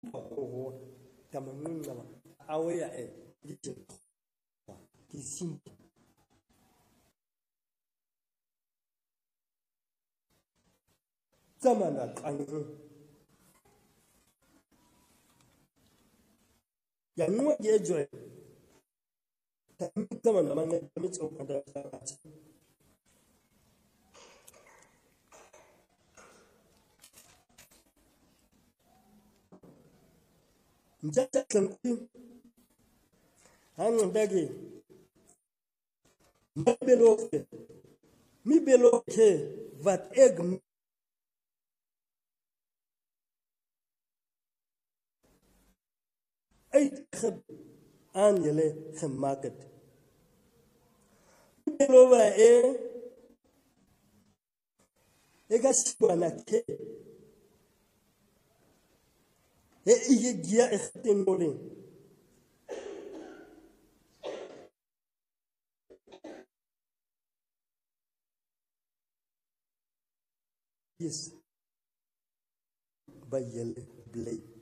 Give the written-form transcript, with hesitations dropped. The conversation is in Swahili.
oh tamangun nama awaya dice di sim zamana kangu ya nuwa yejo zamana manga mitso kada Mjata kanku hanyar dage mi beloke vat egg ay khab an yele kham market mi belowa e gasbana ke e iye gia khtengolen yes bayel blay